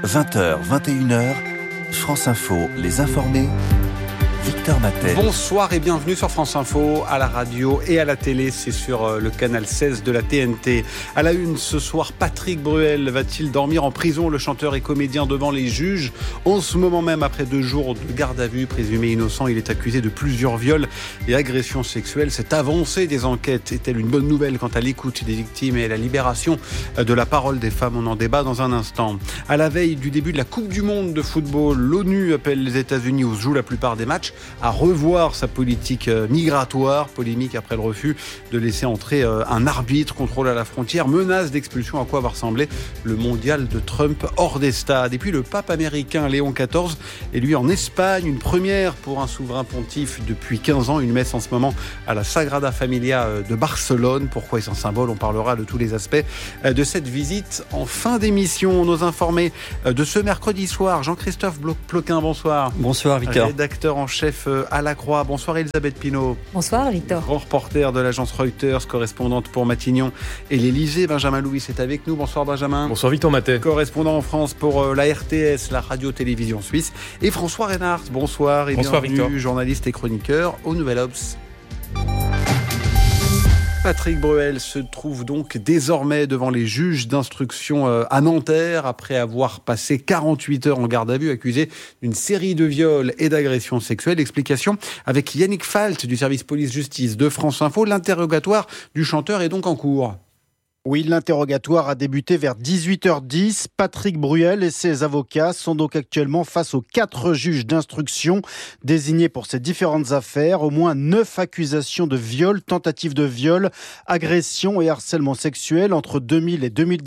20h, 21h, France Info, les informés, Victor Matel. Bonsoir et bienvenue sur France Info, à la radio et à la télé, c'est sur le canal 16 de la TNT. À la une ce soir, Patrick Bruel va-t-il dormir en prison? Le chanteur et comédien devant les juges. En ce moment même, après 2 jours de garde à vue, présumé innocent, il est accusé de plusieurs viols et agressions sexuelles. Cette avancée des enquêtes est-elle une bonne nouvelle quant à l'écoute des victimes et à la libération de la parole des femmes? On en débat dans un instant. À la veille du début de la Coupe du Monde de football, l'ONU appelle les États-Unis, où se jouent la plupart des matchs, à revoir sa politique migratoire, polémique après le refus de laisser entrer un arbitre, contrôle à la frontière, menace d'expulsion. À quoi va ressembler le mondial de Trump hors des stades? Et puis le pape américain Léon XIV est lui en Espagne, une première pour un souverain pontife depuis 15 ans, une messe en ce moment à la Sagrada Familia de Barcelone. Pourquoi est-ce un symbole? On parlera de tous les aspects de cette visite en fin d'émission. Nos informés de ce mercredi soir, Jean-Christophe Ploquin, bonsoir. Bonsoir Victor. Rédacteur en chef à La Croix. Bonsoir Elisabeth Pinault. Bonsoir Victor. Grand reporter de l'agence Reuters, correspondante pour Matignon et l'Élysée. Benjamin Louis est avec nous. Bonsoir Benjamin. Bonsoir Victor Matet. Correspondant en France pour la RTS, la radio-télévision suisse. Et François Reynard. Bonsoir et bonsoir bienvenue, Victor. Journaliste et chroniqueur au Nouvel Obs. Patrick Bruel se trouve donc désormais devant les juges d'instruction à Nanterre après avoir passé 48 heures en garde à vue, accusé d'une série de viols et d'agressions sexuelles. Explication avec Yannick Falt du service police-justice de France Info. L'interrogatoire du chanteur est donc en cours. Oui, l'interrogatoire a débuté vers 18h10. Patrick Bruel et ses avocats sont donc actuellement face aux 4 juges d'instruction désignés pour ces différentes affaires. Au moins 9 accusations de viol, tentatives de viol, agression et harcèlement sexuel entre 2000 et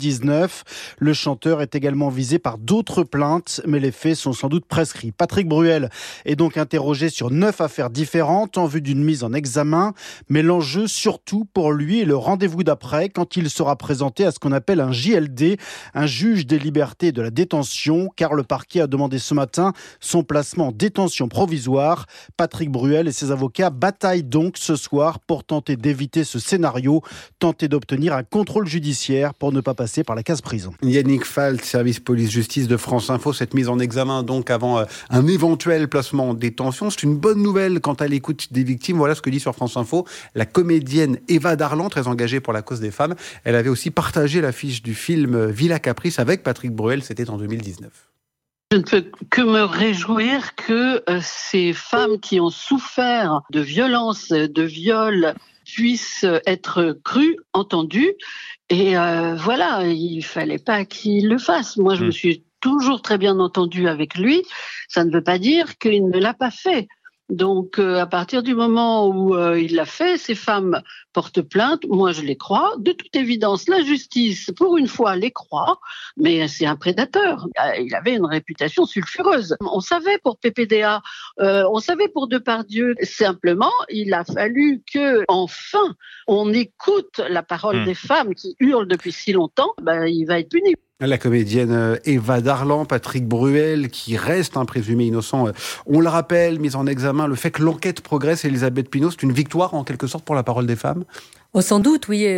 2019. Le chanteur est également visé par d'autres plaintes, mais les faits sont sans doute prescrits. Patrick Bruel est donc interrogé sur 9 affaires différentes en vue d'une mise en examen. Mais l'enjeu surtout pour lui est le rendez-vous d'après, quand il sera présenté à ce qu'on appelle un JLD, un juge des libertés et de la détention, car le parquet a demandé ce matin son placement en détention provisoire. Patrick Bruel et ses avocats bataillent donc ce soir pour tenter d'éviter ce scénario, tenter d'obtenir un contrôle judiciaire pour ne pas passer par la case prison. Yannick Falt, service police-justice de France Info, cette mise en examen donc avant un éventuel placement en détention, c'est une bonne nouvelle quant à l'écoute des victimes. Voilà ce que dit sur France Info la comédienne Eva Darlan, très engagée pour la cause des femmes. Elle avait aussi partagé l'affiche du film Villa Caprice avec Patrick Bruel, c'était en 2019. Je ne peux que me réjouir que ces femmes qui ont souffert de violences, de viols, puissent être crues, entendues. Et voilà, il ne fallait pas qu'il le fasse. Moi, je me suis toujours très bien entendue avec lui. Ça ne veut pas dire qu'il ne l'a pas fait. Donc, à partir du moment où il l'a fait, ces femmes portent plainte. Moi, je les crois. De toute évidence, la justice, pour une fois, les croit. Mais c'est un prédateur. Il avait une réputation sulfureuse. On savait pour PPDA, on savait pour Depardieu. Simplement, il a fallu que, enfin, on écoute la parole des femmes qui hurlent depuis si longtemps. Il va être puni. La comédienne Eva Darlan, Patrick Bruel, qui reste un présumé innocent, on le rappelle, mise en examen. Le fait que l'enquête progresse, Elisabeth Pinault, c'est une victoire en quelque sorte pour la parole des femmes? Oh, sans doute, oui.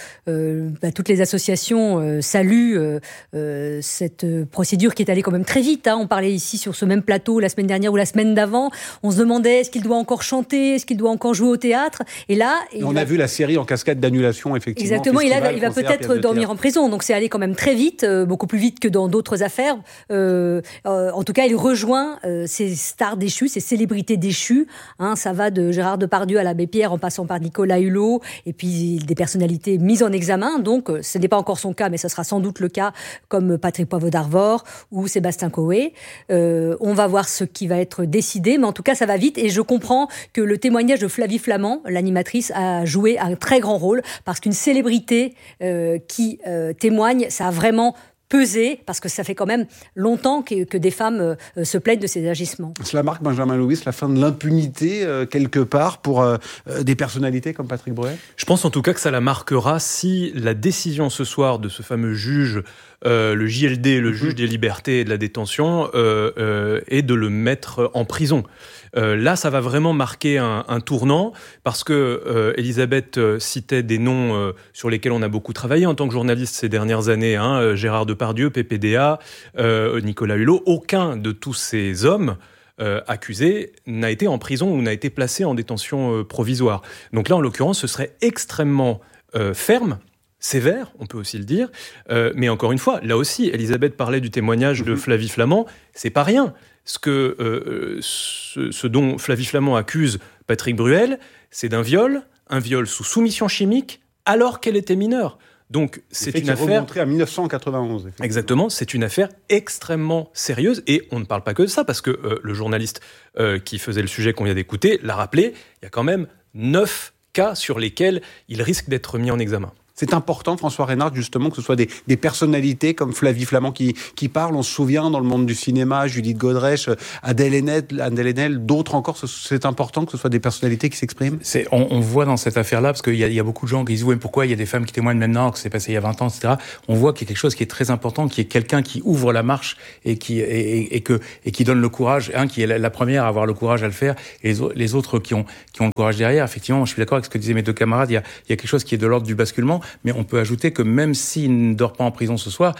Toutes les associations saluent cette procédure qui est allée quand même très vite. On parlait ici sur ce même plateau la semaine dernière ou la semaine d'avant. On se demandait est-ce qu'il doit encore chanter, est-ce qu'il doit encore jouer au théâtre. Et là, on a vu la série en cascade d'annulation, effectivement. Exactement. Et là, il va peut-être dormir en prison. Donc c'est allé quand même très vite, beaucoup plus vite que dans d'autres affaires. En tout cas, il rejoint ces stars déchues, ces célébrités déchues. Ça va de Gérard Depardieu à l'abbé Pierre, en passant par Nicolas Hulot, et puis des personnalités mises en examen. Donc, ce n'est pas encore son cas, mais ce sera sans doute le cas, comme Patrick Poivre d'Arvor ou Sébastien Coé. On va voir ce qui va être décidé, mais en tout cas, ça va vite. Et je comprends que le témoignage de Flavie Flament, l'animatrice, a joué un très grand rôle, parce qu'une célébrité qui témoigne, ça a vraiment peser, parce que ça fait quand même longtemps que des femmes se plaignent de ces agissements. Cela marque, Benjamin Louis, la fin de l'impunité, quelque part, pour des personnalités comme Patrick Bruel? Je pense en tout cas que ça la marquera si la décision ce soir de ce fameux juge le JLD, le juge des libertés et de la détention, et de le mettre en prison. Là, ça va vraiment marquer un tournant, parce que Elisabeth citait des noms sur lesquels on a beaucoup travaillé en tant que journaliste ces dernières années, Gérard Depardieu, PPDA, Nicolas Hulot. Aucun de tous ces hommes accusé n'a été en prison ou n'a été placé en détention provisoire. Donc là, en l'occurrence, ce serait extrêmement ferme, sévère, on peut aussi le dire. Mais encore une fois, là aussi, Elisabeth parlait du témoignage de Flavie Flament. C'est pas rien. Ce dont Flavie Flament accuse Patrick Bruel, c'est d'un viol, un viol sous soumission chimique, alors qu'elle était mineure. Donc, c'est une affaire remontrée à 1991. Exactement, c'est une affaire extrêmement sérieuse, et on ne parle pas que de ça, parce que le journaliste qui faisait le sujet qu'on vient d'écouter l'a rappelé, il y a quand même 9 cas sur lesquels il risque d'être mis en examen. C'est important, François Reynard, justement, que ce soit des personnalités comme Flavie Flament qui parlent. On se souvient, dans le monde du cinéma, Judith Godrèche, Adèle Haenel, d'autres encore. C'est important que ce soit des personnalités qui s'expriment. On voit dans cette affaire-là, parce qu'il y a beaucoup de gens qui disent « Oui, pourquoi il y a des femmes qui témoignent maintenant, que c'est passé il y a 20 ans, etc. » On voit qu'il y a quelque chose qui est très important, qui est quelqu'un qui ouvre la marche et qui donne le courage, qui est la première à avoir le courage à le faire, et les autres qui ont le courage derrière. Effectivement, je suis d'accord avec ce que disaient mes deux camarades, il y a quelque chose qui est de l'ordre du basculement. Mais on peut ajouter que même s'il ne dort pas en prison ce soir,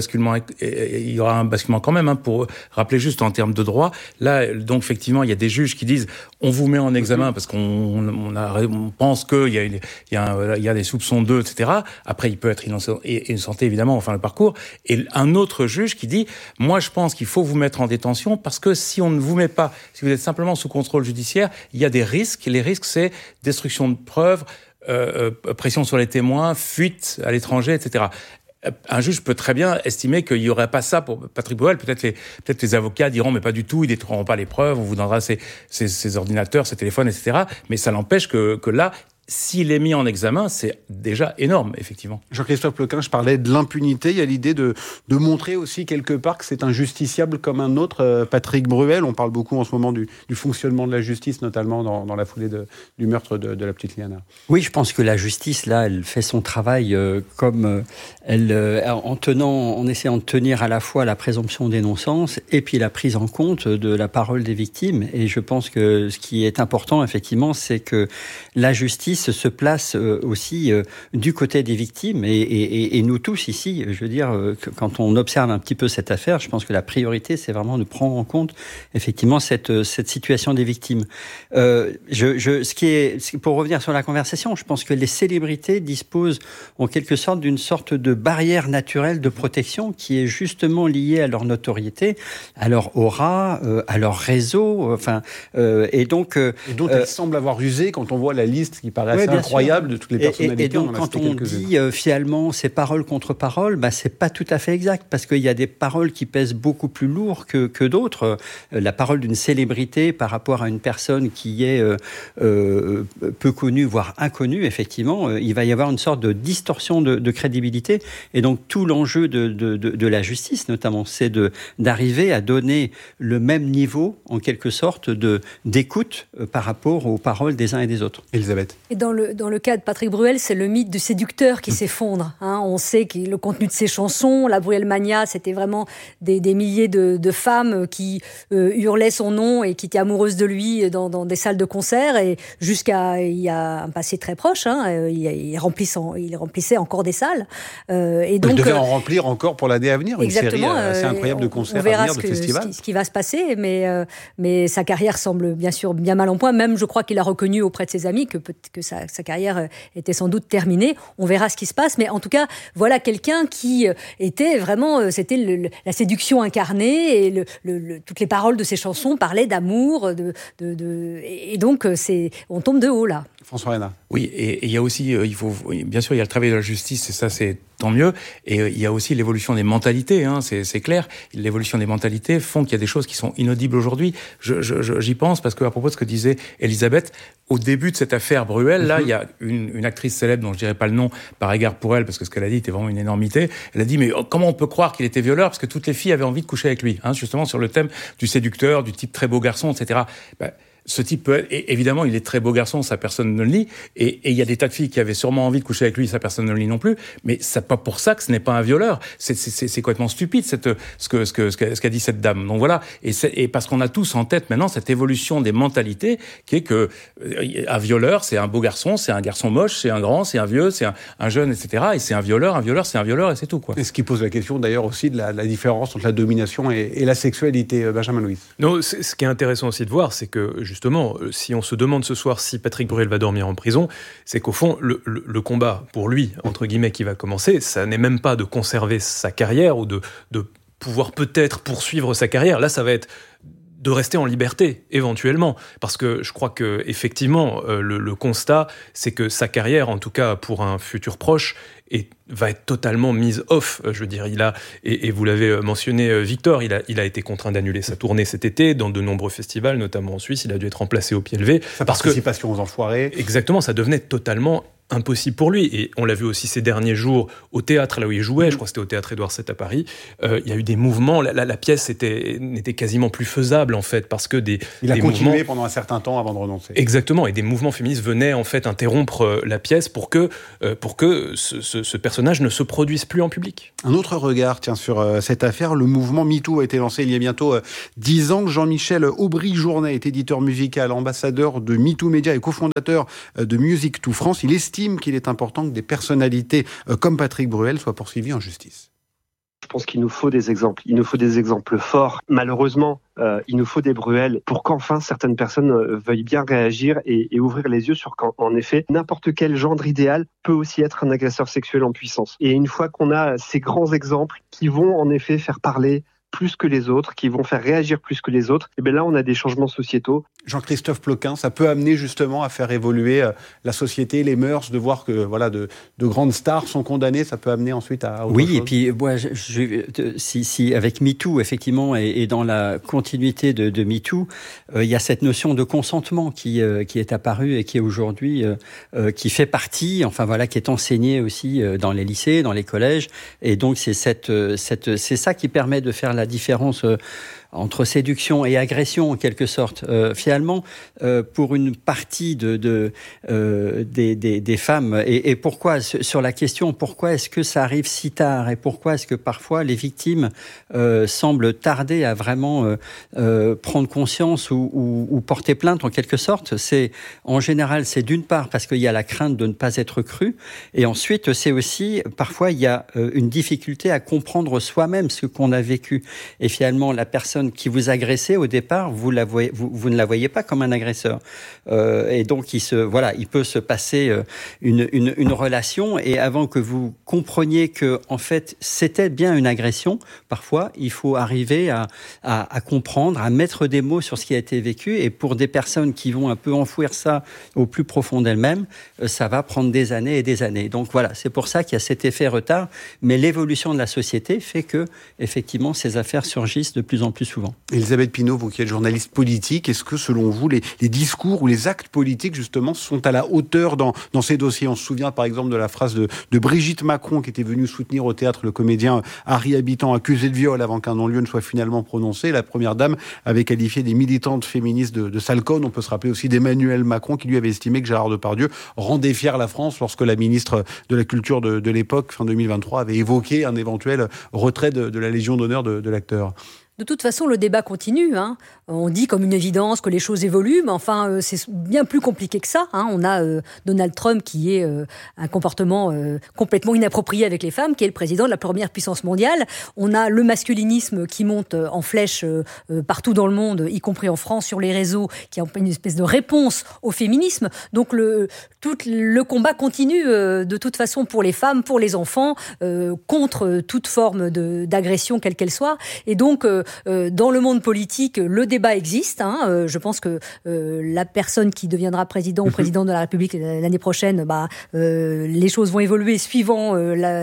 il y aura un basculement quand même, pour rappeler juste en termes de droit. Là, donc effectivement, il y a des juges qui disent on vous met en examen parce qu'on pense qu'il y a des soupçons d'eux, etc. Après, il peut être innocenté, évidemment, enfin le parcours. Et un autre juge qui dit moi, je pense qu'il faut vous mettre en détention parce que si on ne vous met pas, si vous êtes simplement sous contrôle judiciaire, il y a des risques. Les risques, c'est destruction de preuves, pression sur les témoins, fuite à l'étranger, etc. Un juge peut très bien estimer qu'il n'y aurait pas ça pour Patrick Bruel. Peut-être les avocats diront mais pas du tout, ils ne détruiront pas les preuves, on vous donnera ses ordinateurs, ses téléphones, etc. Mais ça n'empêche que là, s'il est mis en examen, c'est déjà énorme, effectivement. Jean-Christophe Lequin, je parlais de l'impunité. Il y a l'idée de montrer aussi quelque part que c'est un justiciable comme un autre. Patrick Bruel, on parle beaucoup en ce moment du fonctionnement de la justice, notamment dans la foulée du meurtre de la petite Liana. Oui, je pense que la justice, là, elle fait son travail en essayant de tenir à la fois la présomption d'innocence et puis la prise en compte de la parole des victimes. Et je pense que ce qui est important, effectivement, c'est que la justice se place aussi du côté des victimes et nous tous ici, je veux dire, quand on observe un petit peu cette affaire, je pense que la priorité, c'est vraiment de prendre en compte effectivement cette situation des victimes. Pour revenir sur la conversation, je pense que les célébrités disposent en quelque sorte d'une sorte de barrière naturelle de protection qui est justement liée à leur notoriété, à leur aura, à leur réseau, et dont elle semble avoir usé quand on voit la liste qui paraît assez incroyable de toutes les personnalités. Et donc, quand on dit finalement c'est parole contre parole, c'est pas tout à fait exact, parce qu'il y a des paroles qui pèsent beaucoup plus lourd que d'autres. La parole d'une célébrité par rapport à une personne qui est peu connue, voire inconnue, effectivement, il va y avoir une sorte de distorsion de crédibilité. Et donc, tout l'enjeu de la justice, notamment, c'est d'arriver à donner le même niveau, en quelque sorte, d'écoute par rapport aux paroles des uns et des autres. Elisabeth. Et dans le cas de Patrick Bruel, c'est le mythe du séducteur qui s'effondre. On sait que le contenu de ses chansons, la Bruel Mania, c'était vraiment des milliers de femmes qui hurlaient son nom et qui étaient amoureuses de lui dans des salles de concert. Et jusqu'à il y a un passé très proche, il remplissait encore des salles. Et donc, il devait en remplir encore pour l'année à venir. Exactement. Une série assez incroyable de concerts à venir, de festivals. Ce qui va se passer, mais sa carrière semble bien sûr bien mal en point. Même, je crois qu'il a reconnu auprès de ses amis que sa carrière était sans doute terminée. On verra ce qui se passe, mais en tout cas, voilà quelqu'un qui était vraiment, c'était la séduction incarnée, et toutes les paroles de ses chansons parlaient d'amour, et donc on tombe de haut là. François Reynard. Oui, et il y a aussi, bien sûr, il y a le travail de la justice, et ça, c'est tant mieux. Et il y a aussi l'évolution des mentalités, c'est clair. L'évolution des mentalités font qu'il y a des choses qui sont inaudibles aujourd'hui. J'y pense parce qu'à propos de ce que disait Elisabeth, au début de cette affaire Bruel, là, il y a une actrice célèbre dont je dirais pas le nom par égard pour elle, parce que ce qu'elle a dit était vraiment une énormité. Elle a dit, mais comment on peut croire qu'il était violeur, parce que toutes les filles avaient envie de coucher avec lui, justement sur le thème du séducteur, du type très beau garçon, etc. ce type peut être, évidemment, il est très beau garçon, sa personne ne le lit, et il y a des tas de filles qui avaient sûrement envie de coucher avec lui, sa personne ne le lit non plus, mais c'est pas pour ça que ce n'est pas un violeur. C'est complètement stupide, ce qu'a dit cette dame. Donc voilà, et parce qu'on a tous en tête maintenant cette évolution des mentalités, qui est que un violeur, c'est un beau garçon, c'est un garçon moche, c'est un grand, c'est un vieux, c'est un jeune, etc. Et c'est un violeur, c'est un violeur, et c'est tout, quoi. Et ce qui pose la question d'ailleurs aussi de la différence entre la domination et la sexualité, Benjamin Louis. Non, ce qui est intéressant aussi de voir, c'est que justement, si on se demande ce soir si Patrick Bruel va dormir en prison, c'est qu'au fond, le combat pour lui, entre guillemets, qui va commencer, ça n'est même pas de conserver sa carrière ou de pouvoir peut-être poursuivre sa carrière. Là, ça va être de rester en liberté, éventuellement. Parce que je crois que effectivement, le constat, c'est que sa carrière, en tout cas pour un futur proche, va être totalement mise off. Je veux dire, et vous l'avez mentionné, Victor, il a été contraint d'annuler sa tournée cet été dans de nombreux festivals, notamment en Suisse. Il a dû être remplacé au pied levé. Sa participation aux Enfoirés. Exactement, ça devenait totalement impossible pour lui. Et on l'a vu aussi ces derniers jours au théâtre, là où il jouait, je crois que c'était au théâtre Édouard VII à Paris, il y a eu des mouvements, la pièce n'était quasiment plus faisable en fait, parce que il a continué pendant un certain temps avant de renoncer. Exactement, et des mouvements féministes venaient en fait interrompre la pièce pour que ce personnage ne se produise plus en public. Un autre regard sur cette affaire, le mouvement MeToo a été lancé il y a bientôt 10 ans. Jean-Michel Aubry-Journet est éditeur musical, ambassadeur de MeToo Média et cofondateur de Music2 France. Il estime qu'il est important que des personnalités comme Patrick Bruel soient poursuivies en justice. Je pense qu'il nous faut des exemples. Il nous faut des exemples forts. Malheureusement, il nous faut des Bruel pour qu'enfin certaines personnes veuillent bien réagir et ouvrir les yeux sur qu'en effet, n'importe quel gendre idéal peut aussi être un agresseur sexuel en puissance. Et une fois qu'on a ces grands exemples qui vont en effet faire parler plus que les autres, qui vont faire réagir plus que les autres, et bien là, on a des changements sociétaux. Jean-Christophe Ploquin, ça peut amener justement à faire évoluer la société, les mœurs, de voir que de grandes stars sont condamnées, ça peut amener ensuite à autre chose. Oui, et puis moi, si avec MeToo, effectivement, et dans la continuité de MeToo, il y a cette notion de consentement qui est apparue et qui est aujourd'hui, qui fait partie, qui est enseignée aussi dans les lycées, dans les collèges, et donc c'est c'est ça qui permet de faire la différence entre séduction et agression, en quelque sorte. Finalement, pour une partie des femmes, et pourquoi, sur la question, pourquoi est-ce que ça arrive si tard, et pourquoi est-ce que parfois les victimes semblent tarder à vraiment prendre conscience ou porter plainte, en quelque sorte, en général, c'est d'une part parce qu'il y a la crainte de ne pas être cru, et ensuite, c'est aussi, parfois, il y a une difficulté à comprendre soi-même ce qu'on a vécu. Et finalement, la personne qui vous agressait au départ, vous ne la voyez pas comme un agresseur. Et donc, il peut se passer une relation, et avant que vous compreniez que, en fait, c'était bien une agression, parfois, il faut arriver à comprendre, à mettre des mots sur ce qui a été vécu. Et pour des personnes qui vont un peu enfouir ça au plus profond d'elles-mêmes, ça va prendre des années et des années. Donc voilà, c'est pour ça qu'il y a cet effet retard. Mais l'évolution de la société fait que, effectivement, ces affaires surgissent de plus en plus souvent. Elisabeth Pinault, vous qui êtes journaliste politique, est-ce que selon vous, les discours ou les actes politiques justement sont à la hauteur dans ces dossiers? On se souvient par exemple de la phrase de Brigitte Macron qui était venue soutenir au théâtre le comédien Harry Habitant accusé de viol avant qu'un non-lieu ne soit finalement prononcé. La première dame avait qualifié des militantes féministes de salconnes. On peut se rappeler aussi d'Emmanuel Macron qui lui avait estimé que Gérard Depardieu rendait fière la France lorsque la ministre de la Culture de l'époque, fin 2023, avait évoqué un éventuel retrait de la Légion d'honneur de l'acteur. De toute façon, le débat continue. On dit comme une évidence que les choses évoluent, mais enfin, c'est bien plus compliqué que ça. On a Donald Trump qui est un comportement complètement inapproprié avec les femmes, qui est le président de la première puissance mondiale. On a le masculinisme qui monte en flèche partout dans le monde, y compris en France, sur les réseaux, qui est une espèce de réponse au féminisme. Donc tout le combat continue de toute façon pour les femmes, pour les enfants, contre toute forme d'agression, quelle qu'elle soit. Et donc, dans le monde politique, le débat existe. Je pense que la personne qui deviendra président ou présidente de la République l'année prochaine, les choses vont évoluer suivant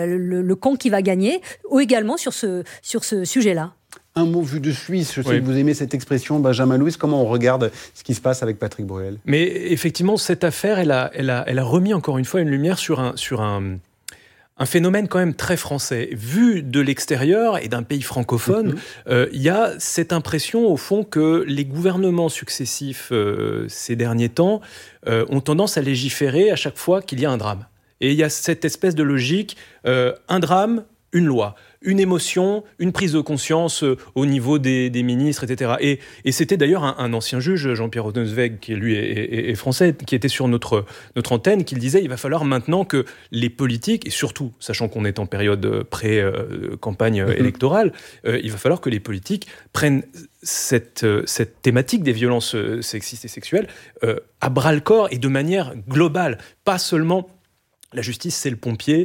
le camp qui va gagner, ou également sur ce sujet-là. Un mot vu de Suisse, je sais que vous aimez cette expression, Benjamin Louis, comment on regarde ce qui se passe avec Patrick Bruel? Mais effectivement, cette affaire, elle a remis encore une fois une lumière sur un un phénomène quand même très français. Vu de l'extérieur et d'un pays francophone, il y a cette impression au fond que les gouvernements successifs ces derniers temps ont tendance à légiférer à chaque fois qu'il y a un drame. Et il y a cette espèce de logique, un drame, une loi, une émotion, une prise de conscience au niveau des ministres, etc. Et c'était d'ailleurs un ancien juge, Jean-Pierre Rosenzweig, qui lui est français, qui était sur notre antenne, qui disait il va falloir maintenant que les politiques, et surtout, sachant qu'on est en période pré-campagne électorale, il va falloir que les politiques prennent cette thématique des violences sexistes et sexuelles à bras-le-corps et de manière globale, pas seulement... La justice, c'est le pompier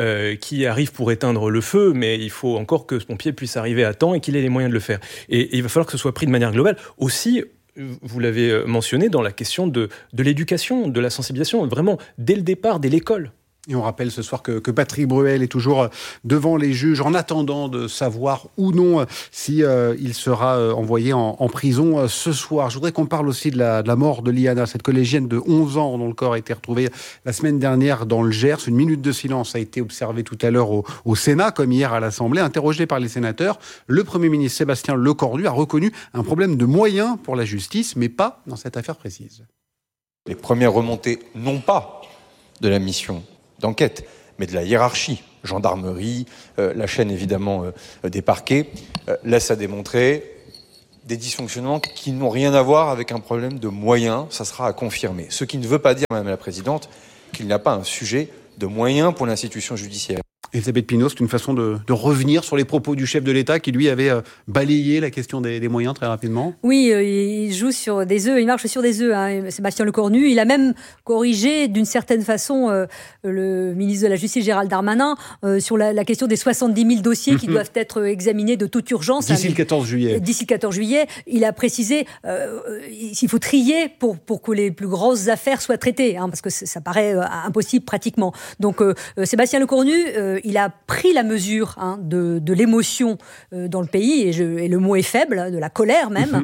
qui arrive pour éteindre le feu, mais il faut encore que ce pompier puisse arriver à temps et qu'il ait les moyens de le faire. Et il va falloir que ce soit pris de manière globale. Aussi, vous l'avez mentionné, dans la question de l'éducation, de la sensibilisation, vraiment dès le départ, dès l'école. Et on rappelle ce soir que Patrick Bruel est toujours devant les juges en attendant de savoir ou non si il sera envoyé en prison ce soir. Je voudrais qu'on parle aussi de la mort de Liana, cette collégienne de 11 ans dont le corps a été retrouvé la semaine dernière dans le Gers. Une minute de silence a été observée tout à l'heure au Sénat, comme hier à l'Assemblée. Interrogé par les sénateurs, le Premier ministre Sébastien Lecornu a reconnu un problème de moyens pour la justice, mais pas dans cette affaire précise. Les premières remontées, non pas de la mission d'enquête, mais de la hiérarchie, gendarmerie, la chaîne évidemment des parquets, laisse à démontrer des dysfonctionnements qui n'ont rien à voir avec un problème de moyens, ça sera à confirmer. Ce qui ne veut pas dire, Madame la Présidente, qu'il n'y a pas un sujet de moyens pour l'institution judiciaire. Elisabeth Pinault, c'est une façon de revenir sur les propos du chef de l'État qui, lui, avait balayé la question des moyens très rapidement. Oui, il joue sur des œufs, il marche sur des œufs, hein, Sébastien Lecornu. Il a même corrigé, d'une certaine façon, le ministre de la Justice, Gérald Darmanin, sur la question des 70 000 dossiers qui doivent être examinés de toute urgence. D'ici le 14 juillet. D'ici le 14 juillet, il a précisé qu'il faut trier pour que les plus grosses affaires soient traitées, hein, parce que ça paraît impossible pratiquement. Donc, Sébastien Lecornu... il a pris la mesure de l'émotion dans le pays, et le mot est faible, de la colère même.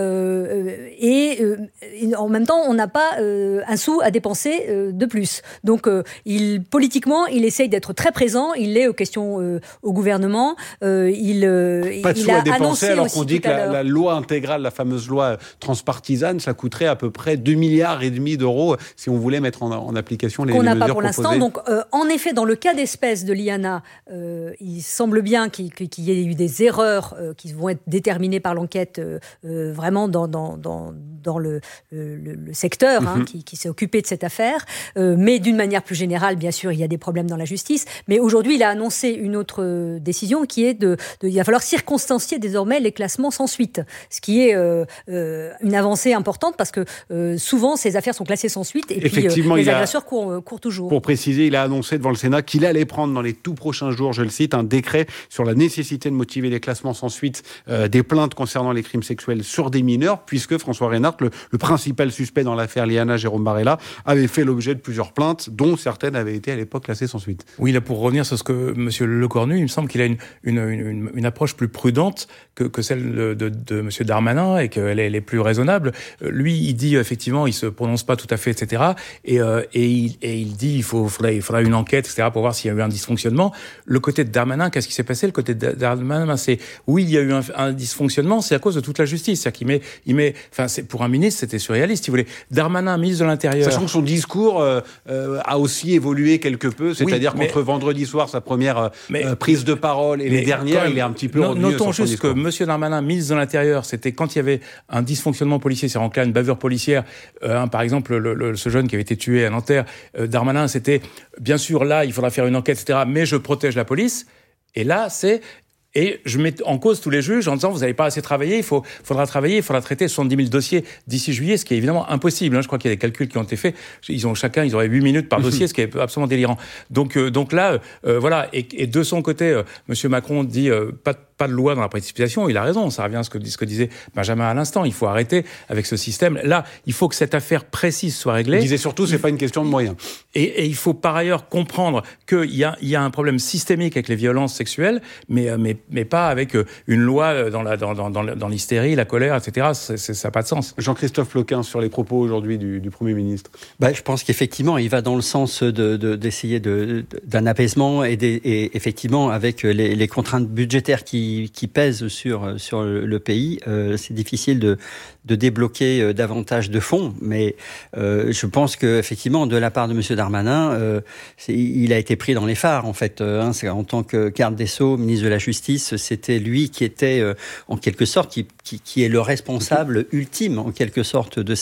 Et en même temps, on n'a pas un sou à dépenser de plus. Donc, politiquement, il essaye d'être très présent. Il l'est aux questions au gouvernement. Pas de sous à dépenser, alors qu'on dit que la loi intégrale, la fameuse loi transpartisane, ça coûterait à peu près 2,5 milliards d'euros si on voulait mettre en application les mesures proposées. Qu'on n'a pas pour l'instant. Donc, en effet, dans le cas d'espèce de Liana, il semble bien qu'il y ait eu des erreurs qui vont être déterminées par l'enquête vraiment dans le secteur qui s'est occupé de cette affaire. Mais d'une manière plus générale, bien sûr, il y a des problèmes dans la justice. Mais aujourd'hui, il a annoncé une autre décision qui est il va falloir circonstancier désormais les classements sans suite. Ce qui est une avancée importante parce que souvent, ces affaires sont classées sans suite et puis les agresseurs courent toujours. Pour préciser, il a annoncé devant le Sénat qu'il allait prendre dans les tout prochains jours, je le cite, un décret sur la nécessité de motiver les classements sans suite des plaintes concernant les crimes sexuels sur des mineurs, puisque François Reynard, le principal suspect dans l'affaire Liana, Jérôme Barella, avait fait l'objet de plusieurs plaintes, dont certaines avaient été à l'époque classées sans suite. Oui, là, pour revenir sur ce que M. Lecornu, il me semble qu'il a une approche plus prudente que celle de M. Darmanin et qu'elle est plus raisonnable. Lui, il dit effectivement, il se prononce pas tout à fait, etc. Et il dit il faudra une enquête, etc. pour voir s'il y a eu un dysfonctionnement. Le côté de Darmanin, qu'est-ce qui s'est passé? Le côté de Darmanin, c'est oui, il y a eu un dysfonctionnement, c'est à cause de toute la justice. C'est-à-dire c'est pour un ministre, c'était surréaliste. Si vous voulez, Darmanin, ministre de l'Intérieur. Sachant que son discours a aussi évolué quelque peu, c'est-à-dire qu'entre vendredi soir, sa première prise de parole, et les dernières, il est un petit peu revenu. Notons juste que M. Darmanin, ministre de l'Intérieur, c'était quand il y avait un dysfonctionnement policier, c'est en cas une bavure policière, par exemple, ce jeune qui avait été tué à Nanterre, Darmanin, c'était bien sûr là, il faudra faire une enquête, etc. Mais je protège la police. Et là, et je mets en cause tous les juges en disant vous n'avez pas assez travaillé, il faudra travailler, il faudra traiter 70 000 dossiers d'ici juillet, ce qui est évidemment impossible. Je crois qu'il y a des calculs qui ont été faits. Ils auraient 8 minutes par dossier, ce qui est absolument délirant. Donc là, voilà. Et de son côté, M. Macron dit pas de loi dans la précipitation. Il a raison, ça revient à ce que disait Benjamin à l'instant. Il faut arrêter avec ce système. Là, il faut que cette affaire précise soit réglée. Il disait surtout, c'est pas une question de moyens. Et il faut par ailleurs comprendre qu'il y a un problème systémique avec les violences sexuelles, mais pas avec une loi dans l'hystérie, la colère, etc. Ça n'a pas de sens. Jean-Christophe Ploquin, sur les propos aujourd'hui du Premier ministre. Je pense qu'effectivement, il va dans le sens d'essayer d'un apaisement et effectivement, avec les contraintes budgétaires qui pèsent sur le pays, c'est difficile de débloquer davantage de fonds. Mais je pense qu'effectivement, de la part de M. Darmanin, il a été pris dans les phares, en fait. C'est en tant que garde des Sceaux, ministre de la Justice, c'était lui qui était, en quelque sorte, qui est le responsable ultime, en quelque sorte, de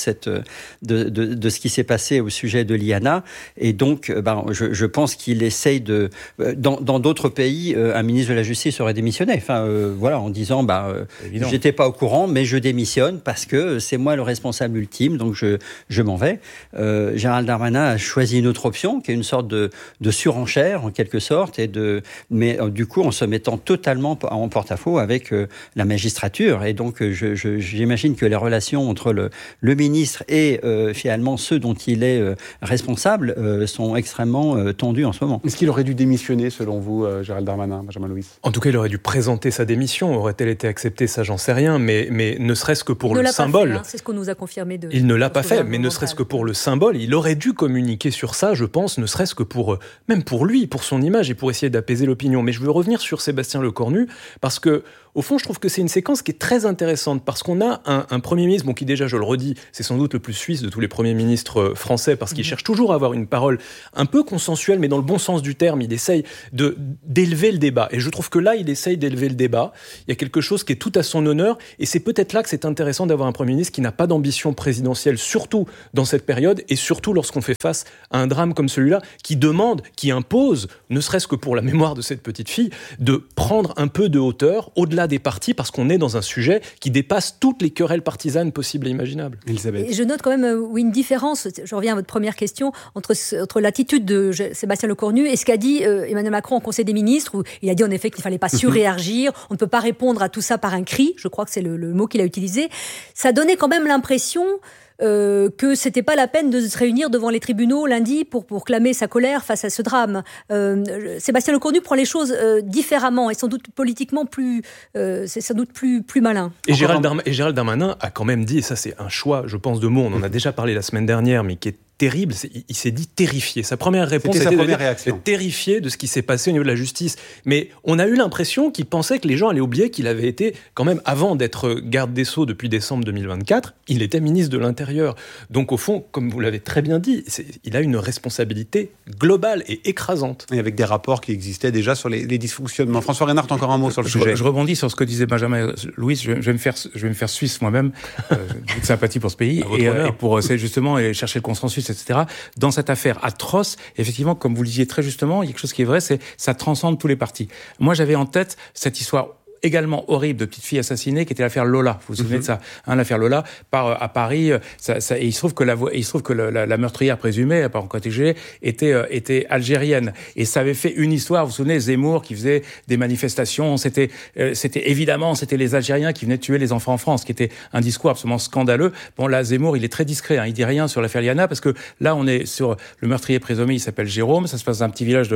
ce qui s'est passé au sujet de l'IANA. Et donc, je pense qu'il essaye de... Dans d'autres pays, un ministre de la Justice aurait démissionné. En disant, j'étais pas au courant, mais je démissionne parce que c'est moi le responsable ultime, donc je m'en vais. Gérald Darmanin a choisi une autre option, qui est une sorte de surenchère, en quelque sorte, mais du coup, en se mettant totalement en porte-à-faux avec la magistrature. Et donc, j'imagine que les relations entre le ministre et finalement ceux dont il est responsable sont extrêmement tendues en ce moment. Est-ce qu'il aurait dû démissionner, selon vous, Gérald Darmanin, Benjamin Louis ? En tout cas, il aurait dû présenter sa démission. Aurait-elle été acceptée ? Ça, j'en sais rien. Mais ne serait-ce que pour le symbole. Fait, c'est ce qu'on nous a confirmé. Il ne l'a pas fait, mais ne serait-ce que pour le symbole, il aurait dû communiquer sur ça, je pense, ne serait-ce que même pour lui, pour son image et pour essayer d'apaiser l'opinion. Mais je veux revenir sur Sébastien Lecornu, parce que, au fond, je trouve que c'est une séquence qui est très intéressante, parce qu'on a un Premier ministre, qui déjà, je le redis, c'est sans doute le plus suisse de tous les premiers ministres français, parce qu'il cherche toujours à avoir une parole un peu consensuelle, mais dans le bon sens du terme. Il essaye d'élever le débat. Et je trouve que là, il essaye d'élever le débat. Il y a quelque chose qui est tout à son honneur, et c'est peut-être là que c'est intéressant d'avoir un Premier ministre qui n'a pas d'ambition présidentielle, surtout dans cette période, et surtout lorsqu'on fait face à un drame comme celui-là, qui impose, ne serait-ce que pour la mémoire de cette petite fille, de prendre un peu de hauteur, au-delà des partis, parce qu'on est dans un sujet qui dépasse toutes les querelles partisanes possibles et imaginables. Elisabeth. Et je note quand même une différence, je reviens à votre première question, entre l'attitude de Sébastien Lecornu et ce qu'a dit Emmanuel Macron au Conseil des ministres, où il a dit en effet qu'il ne fallait pas surréagir, on ne peut pas répondre à tout ça par un cri, je crois que c'est le mot qu'il a utilisé. Ça donnait quand même l'impression que c'était pas la peine de se réunir devant les tribunaux lundi pour clamer sa colère face à ce drame. Sébastien Lecornu prend les choses différemment et sans doute politiquement c'est sans doute plus malin. Et Gérald Darmanin a quand même dit, et ça c'est un choix, je pense, de mots, on en a déjà parlé la semaine dernière, mais qui est terrible, il s'est dit terrifié. Sa première réponse était réaction. Terrifié de ce qui s'est passé au niveau de la justice. Mais on a eu l'impression qu'il pensait que les gens allaient oublier qu'il avait été, quand même, avant d'être garde des Sceaux depuis décembre 2024, il était ministre de l'Intérieur. Donc au fond, comme vous l'avez très bien dit, il a une responsabilité globale et écrasante. Et avec des rapports qui existaient déjà sur les dysfonctionnements. François Reynard, encore un mot sur le sujet. Je rebondis sur ce que disait Benjamin Louis. Je vais me faire suisse moi-même. J'ai de sympathie pour ce pays et pour justement chercher le consensus, etc. Dans cette affaire atroce, effectivement, comme vous le disiez très justement, il y a quelque chose qui est vrai, c'est ça transcende tous les partis. Moi, j'avais en tête cette histoire également horrible de petite fille assassinée qui était l'affaire Lola. Vous vous souvenez de ça, l'affaire Lola à Paris. Et il se trouve que la meurtrière présumée, par protégée, était algérienne. Et ça avait fait une histoire. Vous vous souvenez, Zemmour qui faisait des manifestations. C'était les Algériens qui venaient tuer les enfants en France, qui était un discours absolument scandaleux. Bon, là, Zemmour, il est très discret. Il dit rien sur l'affaire Liana parce que là, on est sur le meurtrier présumé. Il s'appelle Jérôme. Ça se passe dans un petit village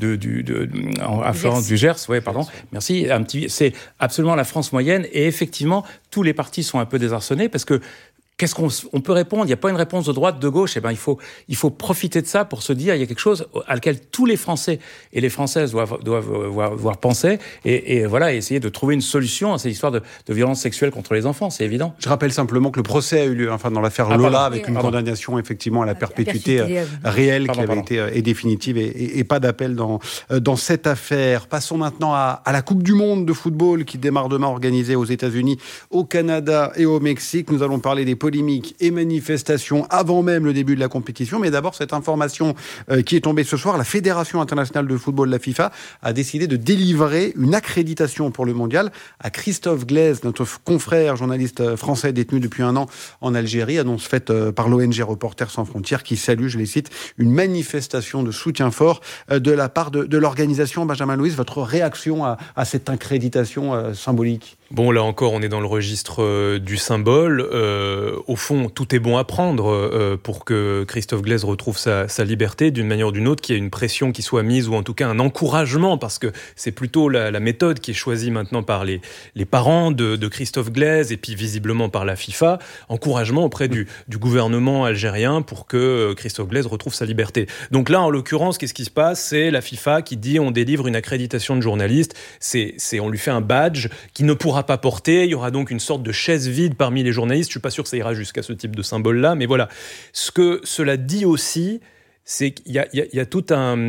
à Florence du Gers. Ouais, pardon. Merci. C'est absolument la France moyenne, et effectivement, tous les partis sont un peu désarçonnés, parce que qu'est-ce qu'on peut répondre ? Il n'y a pas une réponse de droite, de gauche. Il faut profiter de ça pour se dire il y a quelque chose à laquelle tous les Français et les Françaises doivent penser et essayer de trouver une solution à cette histoire de violence sexuelle contre les enfants. C'est évident. Je rappelle simplement que le procès a eu lieu dans l'affaire Lola, avec une condamnation effectivement à la perpétuité réelle qui avait été définitive et pas d'appel dans cette affaire. Passons maintenant à la Coupe du Monde de football qui démarre demain, organisée aux États-Unis, au Canada et au Mexique. Nous allons parler des polémiques et manifestations avant même le début de la compétition. Mais d'abord, cette information qui est tombée ce soir, la Fédération internationale de football, la FIFA, a décidé de délivrer une accréditation pour le mondial à Christophe Glaise, notre confrère journaliste français détenu depuis 1 an en Algérie. Annonce faite par l'ONG Reporters sans frontières qui salue, je les cite, une manifestation de soutien fort de la part de l'organisation. Benjamin Louis, votre réaction à cette accréditation symbolique? Bon, là encore, on est dans le registre du symbole. Au fond, tout est bon à prendre pour que Christophe Glaise retrouve sa liberté d'une manière ou d'une autre, qu'il y ait une pression qui soit mise, ou en tout cas un encouragement, parce que c'est plutôt la méthode qui est choisie maintenant par les parents de Christophe Glaise et puis visiblement par la FIFA, encouragement auprès du gouvernement algérien pour que Christophe Glaise retrouve sa liberté. Donc là, en l'occurrence, qu'est-ce qui se passe? C'est la FIFA qui dit on délivre une accréditation de journaliste, on lui fait un badge qui ne pourra pas porter, il y aura donc une sorte de chaise vide parmi les journalistes. Je suis pas sûr que ça ira jusqu'à ce type de symbole-là, mais voilà. Ce que cela dit aussi, c'est qu'il y a toute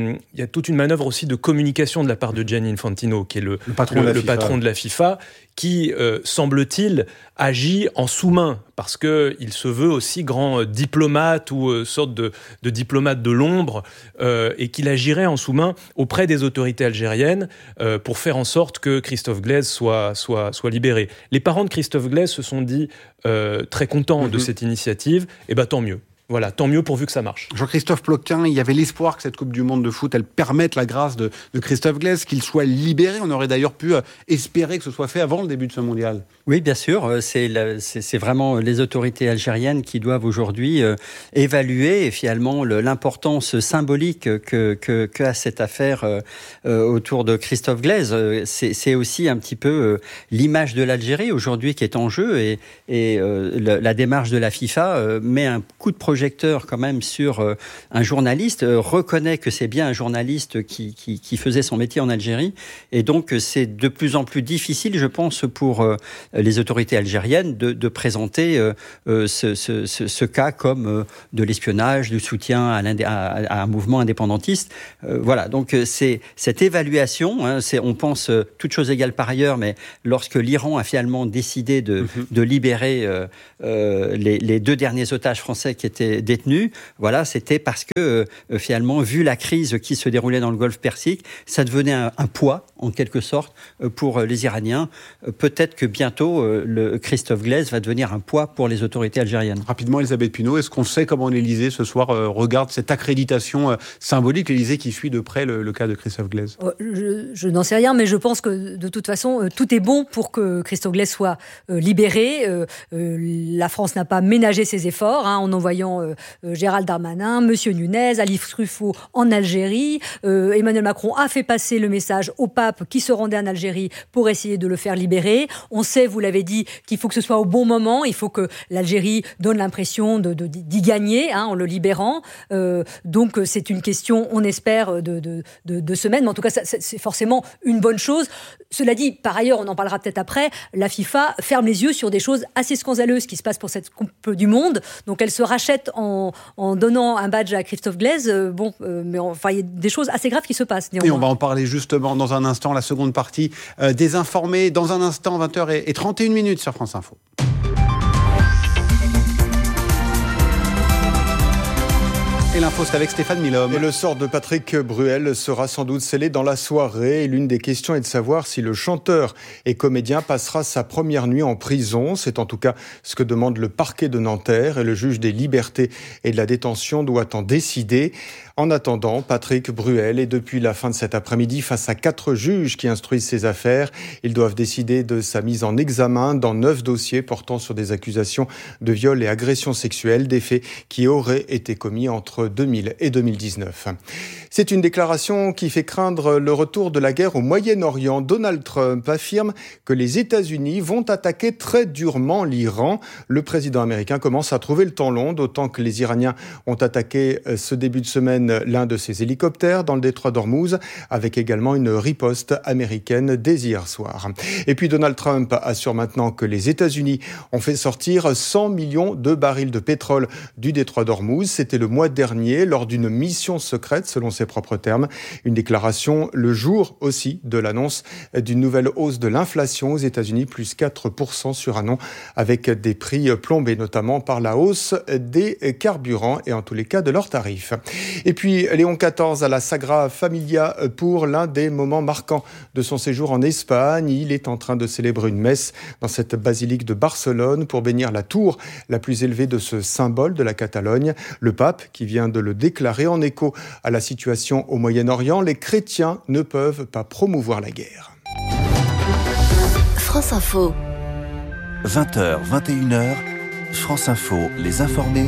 une manœuvre aussi de communication de la part de Gianni Infantino, qui est le patron de la FIFA, qui, semble-t-il, agit en sous-main, parce qu'il se veut aussi grand diplomate ou sorte de diplomate de l'ombre, et qu'il agirait en sous-main auprès des autorités algériennes pour faire en sorte que Christophe Glaise soit libéré. Les parents de Christophe Glaise se sont dit très contents de cette initiative, et tant mieux. Voilà, tant mieux pourvu que ça marche. Jean-Christophe Ploquin, il y avait l'espoir que cette Coupe du Monde de foot, elle permette la grâce de Christophe Glaise, qu'il soit libéré. On aurait d'ailleurs pu espérer que ce soit fait avant le début de ce mondial. Oui, bien sûr. C'est vraiment les autorités algériennes qui doivent aujourd'hui évaluer finalement l'importance symbolique qu'a cette affaire autour de Christophe Glaise. C'est aussi un petit peu l'image de l'Algérie aujourd'hui qui est en jeu, et la démarche de la FIFA met un coup de projecteur quand même sur un journaliste, reconnaît que c'est bien un journaliste qui faisait son métier en Algérie, et donc c'est de plus en plus difficile, je pense, pour les autorités algériennes de présenter ce cas comme de l'espionnage, du soutien à un mouvement indépendantiste. Voilà, donc c'est cette évaluation, on pense toutes choses égales par ailleurs, mais lorsque l'Iran a finalement décidé de libérer les 2 derniers otages français qui étaient détenus, voilà, c'était parce que finalement, vu la crise qui se déroulait dans le Golfe Persique, ça devenait un poids, en quelque sorte, pour les Iraniens. Peut-être que bientôt, le Christophe Glaise va devenir un poids pour les autorités algériennes. Rapidement, Elisabeth Pinault, est-ce qu'on sait comment l'Élysée, ce soir, regarde cette accréditation symbolique, l'Élysée qui suit de près le cas de Christophe Glaise? Je n'en sais rien, mais je pense que, de toute façon, tout est bon pour que Christophe Glaise soit libéré. La France n'a pas ménagé ses efforts, en envoyant Gérald Darmanin, Monsieur Nunez, Ali Truffaut en Algérie. Emmanuel Macron a fait passer le message au pape qui se rendait en Algérie pour essayer de le faire libérer. On sait, vous l'avez dit, qu'il faut que ce soit au bon moment. Il faut que l'Algérie donne l'impression d'y gagner en le libérant. Donc c'est une question, on espère, de semaines. Mais en tout cas, c'est forcément une bonne chose. Cela dit, par ailleurs, on en parlera peut-être après, la FIFA ferme les yeux sur des choses assez scandaleuses qui se passent pour cette Coupe du Monde. Donc elle se rachète en donnant un badge à Christophe Glaise. Mais enfin, il y a des choses assez graves qui se passent. Néanmoins. Et on va en parler justement dans un instant, la seconde partie des informés. Dans un instant, 20h31 sur France Info. Et l'info, c'est avec Stéphane Milhomme. Et le sort de Patrick Bruel sera sans doute scellé dans la soirée. Et l'une des questions est de savoir si le chanteur et comédien passera sa première nuit en prison. C'est en tout cas ce que demande le parquet de Nanterre, et le juge des libertés et de la détention doit en décider. En attendant, Patrick Bruel est depuis la fin de cet après-midi face à 4 juges qui instruisent ses affaires. Ils doivent décider de sa mise en examen dans 9 dossiers portant sur des accusations de viol et agression sexuelle, des faits qui auraient été commis entre 2000 et 2019. C'est une déclaration qui fait craindre le retour de la guerre au Moyen-Orient. Donald Trump affirme que les États-Unis vont attaquer très durement l'Iran. Le président américain commence à trouver le temps long, d'autant que les Iraniens ont attaqué ce début de semaine l'un de ses hélicoptères dans le détroit d'Ormuz, avec également une riposte américaine dès hier soir. Et puis Donald Trump assure maintenant que les États-Unis ont fait sortir 100 millions de barils de pétrole du détroit d'Ormuz. C'était le mois dernier. dernier lors d'une mission secrète, selon ses propres termes. Une déclaration le jour aussi de l'annonce d'une nouvelle hausse de l'inflation aux États-Unis, plus 4% sur un an, avec des prix plombés notamment par la hausse des carburants et en tous les cas de leurs tarifs. Et puis Léon XIV à la Sagrada Familia pour l'un des moments marquants de son séjour en Espagne. Il est en train de célébrer une messe dans cette basilique de Barcelone pour bénir la tour la plus élevée de ce symbole de la Catalogne. Le pape qui vient de le déclarer en écho à la situation au Moyen-Orient. Les chrétiens ne peuvent pas promouvoir la guerre. France Info. 20h, 21h, France Info, les informés.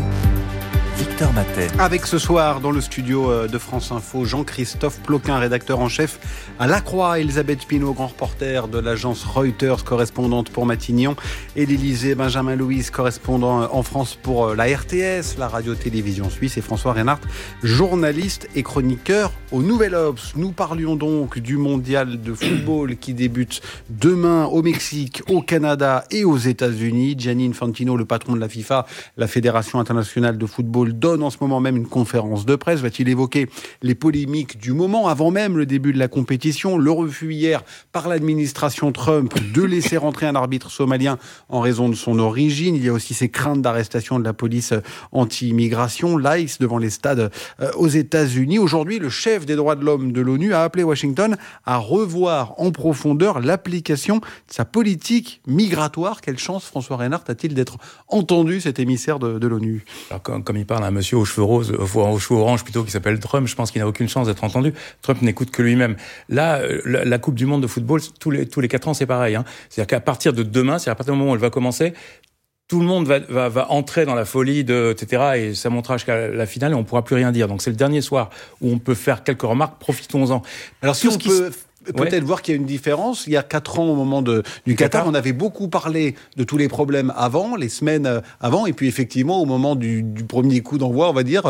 Victor Matet. Avec ce soir dans le studio de France Info, Jean-Christophe Ploquin, rédacteur en chef à La Croix, Elisabeth Pinault, grand reporter de l'agence Reuters, correspondante pour Matignon, et l'Élysée, Benjamin Louise, correspondant en France pour la RTS, la radio-télévision suisse, et François Reinhardt, journaliste et chroniqueur au Nouvel Obs. Nous parlions donc du mondial de football qui débute demain au Mexique, au Canada et aux États-Unis. Gianni Infantino, le patron de la FIFA, la Fédération internationale de football, donne en ce moment même une conférence de presse. Va-t-il évoquer les polémiques du moment avant même le début de la compétition? Le refus hier par l'administration Trump de laisser rentrer un arbitre somalien en raison de son origine. Il y a aussi ces craintes d'arrestation de la police anti-immigration, l'ICE, devant les stades aux États-Unis. Aujourd'hui, le chef des droits de l'homme de l'ONU a appelé Washington à revoir en profondeur l'application de sa politique migratoire. Quelle chance François Reinhardt a-t-il d'être entendu, cet émissaire de l'ONU? Alors, comme il parle à un monsieur aux cheveux roses, aux cheveux orange plutôt, qui s'appelle Trump, je pense qu'il n'a aucune chance d'être entendu. Trump n'écoute que lui-même. Là, la Coupe du Monde de football, tous les 4 ans, c'est pareil. C'est-à-dire qu'à partir de demain, c'est à partir du moment où elle va commencer, tout le monde va entrer dans la folie etc. Et ça montera jusqu'à la finale et on ne pourra plus rien dire. Donc c'est le dernier soir où on peut faire quelques remarques, profitons-en. Alors si on peut peut-être voir qu'il y a une différence. Il y a 4 ans, au moment du Qatar, on avait beaucoup parlé de tous les problèmes avant, les semaines avant, et puis effectivement, au moment du premier coup d'envoi, on va dire,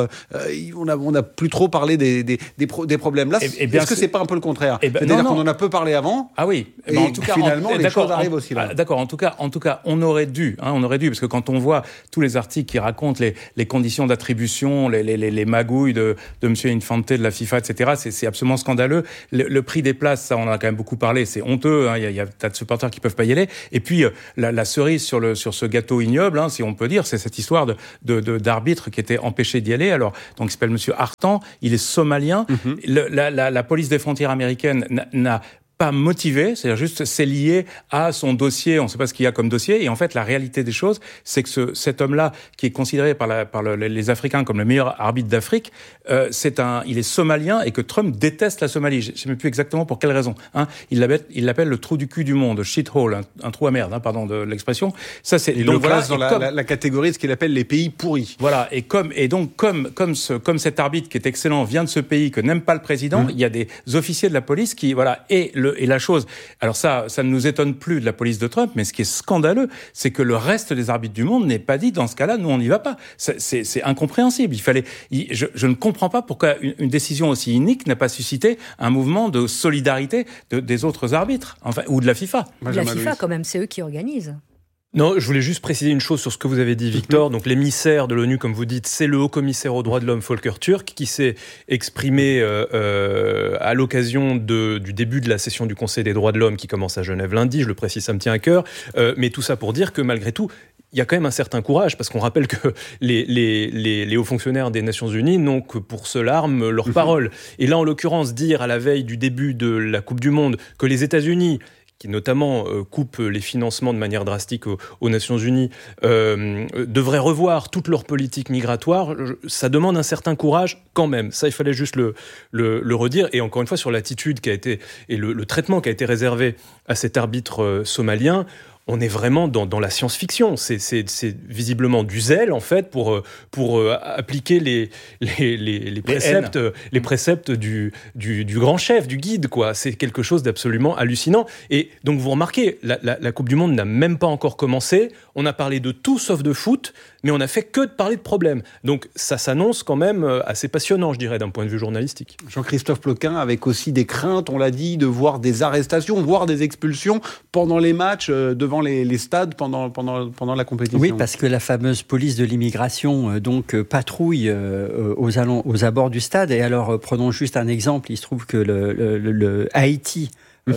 on a plus trop parlé des problèmes. Là, est-ce que c'est pas un peu le contraire? C'est-à-dire qu'on en a peu parlé avant. Ah oui. Et en tout cas, finalement, les choses arrivent aussi là. D'accord. En tout cas, on aurait dû, parce que quand on voit tous les articles qui racontent les conditions d'attribution, les magouilles de Monsieur Infante, de la FIFA, etc., c'est absolument scandaleux. Le prix des places, ça, on en a quand même beaucoup parlé, c'est honteux, il y a tas de supporters qui peuvent pas y aller. Et puis, la cerise sur ce gâteau ignoble, si on peut dire, c'est cette histoire d'arbitre qui était empêché d'y aller. Alors, donc, il s'appelle Monsieur Artan, il est somalien. La police des frontières américaines n'a pas motivé, c'est-à-dire juste c'est lié à son dossier, on ne sait pas ce qu'il y a comme dossier, et en fait la réalité des choses, c'est que cet homme-là, qui est considéré par les Africains comme le meilleur arbitre d'Afrique, il est somalien et que Trump déteste la Somalie. Je ne sais même plus exactement pour quelle raison. Il l'appelle le trou du cul du monde, shithole, un trou à merde, pardon de l'expression. Ça c'est donc le classe dans la catégorie de ce qu'il appelle les pays pourris. Voilà, et comme cet arbitre qui est excellent vient de ce pays que n'aime pas le président, il y a des officiers de la police qui et la chose, alors ça ne nous étonne plus de la police de Trump, mais ce qui est scandaleux, c'est que le reste des arbitres du monde n'ait pas dit, dans ce cas-là, nous on n'y va pas. C'est incompréhensible. Je ne comprends pas pourquoi une décision aussi inique n'a pas suscité un mouvement de solidarité des autres arbitres, ou de la FIFA. La FIFA, quand même, c'est eux qui organisent. Non, je voulais juste préciser une chose sur ce que vous avez dit, Victor. Donc, l'émissaire de l'ONU, comme vous dites, c'est le haut-commissaire aux droits de l'homme, Volker Turk, qui s'est exprimé à l'occasion du début de la session du Conseil des droits de l'homme qui commence à Genève lundi. Je le précise, ça me tient à cœur. Mais tout ça pour dire que, malgré tout, il y a quand même un certain courage, parce qu'on rappelle que les hauts fonctionnaires des Nations Unies n'ont que pour seule arme leur parole. Et là, en l'occurrence, dire à la veille du début de la Coupe du Monde que les États-Unis, qui notamment coupe les financements de manière drastique aux Nations Unies, devraient revoir toute leur politique migratoire, ça demande un certain courage quand même. Ça, il fallait juste le redire. Et encore une fois, sur l'attitude qui a été, et le traitement qui a été réservé à cet arbitre somalien, on est vraiment dans la science-fiction. C'est visiblement du zèle, en fait, pour appliquer les préceptes du grand chef, du guide, quoi. C'est quelque chose d'absolument hallucinant. Et donc, vous remarquez, la Coupe du Monde n'a même pas encore commencé. On a parlé de tout sauf de foot, mais on n'a fait que de parler de problèmes. Donc, ça s'annonce quand même assez passionnant, je dirais, d'un point de vue journalistique. Jean-Christophe Ploquin, avec aussi des craintes, on l'a dit, de voir des arrestations, voire des expulsions pendant les matchs devant devant les stades pendant la compétition. Oui, parce que la fameuse police de l'immigration patrouille aux abords du stade. Et alors, prenons juste un exemple. Il se trouve que le Haïti,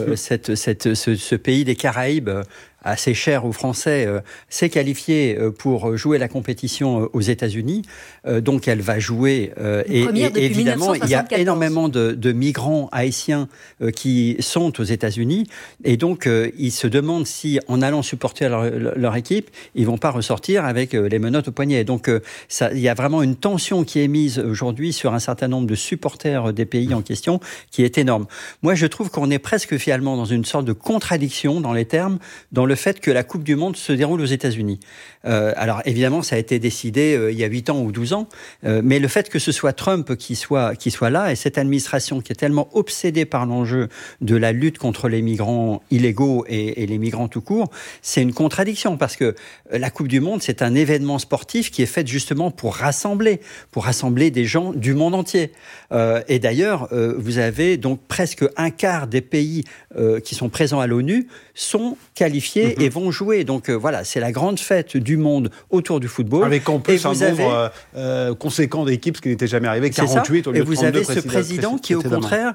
ce pays des Caraïbes, assez cher aux Français, s'est qualifiée pour jouer la compétition aux États-Unis. Donc elle va jouer. Et évidemment, il y a énormément de migrants haïtiens qui sont aux États-Unis. Et donc, ils se demandent si, en allant supporter leur équipe, ils vont pas ressortir avec les menottes au poignet. Donc, il y a vraiment une tension qui est mise aujourd'hui sur un certain nombre de supporters des pays en question qui est énorme. Moi, je trouve qu'on est presque finalement dans une sorte de contradiction dans les termes, dans le fait que la Coupe du Monde se déroule aux États-Unis. Alors évidemment, ça a été décidé il y a 8 ans ou 12 ans, mais le fait que ce soit Trump qui soit là, et cette administration qui est tellement obsédée par l'enjeu de la lutte contre les migrants illégaux et les migrants tout court, c'est une contradiction, parce que la Coupe du Monde, c'est un événement sportif qui est fait justement pour rassembler des gens du monde entier. Et d'ailleurs, vous avez donc presque un quart des pays qui sont présents à l'ONU sont qualifiés et vont jouer. Donc voilà, c'est la grande fête du monde autour du football. Avec en plus un nombre conséquent d'équipes, ce qui n'était jamais arrivé, 48 au lieu de 32. Et vous avez ce président qui, au contraire,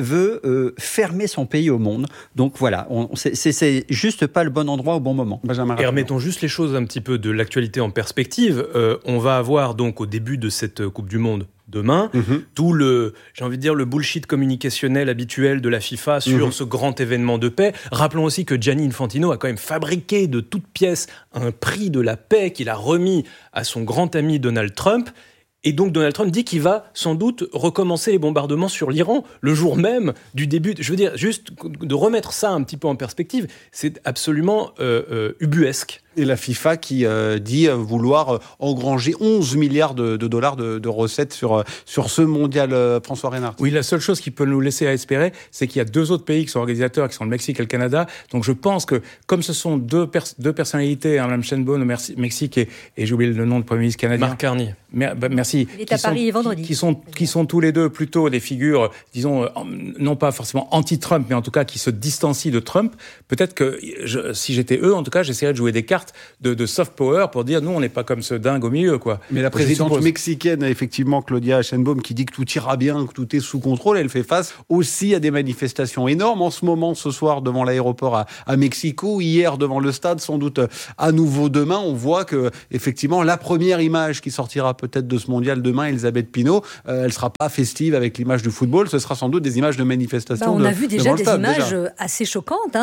veut fermer son pays au monde. Donc voilà, c'est juste pas le bon endroit au bon moment. Et remettons juste les choses un petit peu de l'actualité en perspective. On va avoir donc au début de cette Coupe du Monde demain, tout le bullshit communicationnel habituel de la FIFA sur ce grand événement de paix. Rappelons aussi que Gianni Infantino a quand même fabriqué de toutes pièces un prix de la paix qu'il a remis à son grand ami Donald Trump. Et donc Donald Trump dit qu'il va sans doute recommencer les bombardements sur l'Iran le jour même du début. Je veux dire, juste de remettre ça un petit peu en perspective, c'est absolument ubuesque. Et la FIFA qui dit vouloir engranger 11 milliards de dollars de recettes sur ce mondial, François Reynard. Oui, la seule chose qui peut nous laisser à espérer, c'est qu'il y a 2 autres pays qui sont organisateurs, qui sont le Mexique et le Canada. Donc je pense que, comme ce sont deux personnalités, Mme Sheinbaum au Mexique et j'ai oublié le nom du Premier ministre canadien. Mark Carney. Merci. Il est à Paris vendredi. Qui sont tous les deux plutôt des figures, disons, non pas forcément anti-Trump, mais en tout cas qui se distancient de Trump. Peut-être que, si j'étais eux, en tout cas, j'essaierais de jouer des cartes de soft power pour dire nous on n'est pas comme ce dingue au milieu, quoi. Mais la présidente mexicaine, effectivement, Claudia Sheinbaum, qui dit que tout ira bien, que tout est sous contrôle, elle fait face aussi à des manifestations énormes en ce moment, ce soir devant l'aéroport à Mexico, hier devant le stade, sans doute à nouveau demain. On voit que effectivement la première image qui sortira peut-être de ce mondial demain, Elisabeth Pinault, elle sera pas festive avec l'image du football, ce sera sans doute des images de manifestations. On a vu déjà des images assez choquantes,